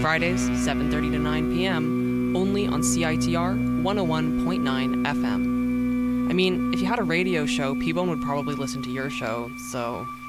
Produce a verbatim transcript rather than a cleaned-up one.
Fridays, seven thirty to nine p.m., only on C I T R one oh one point nine F M. I mean, if you had a radio show, P-Bone would probably listen to your show, so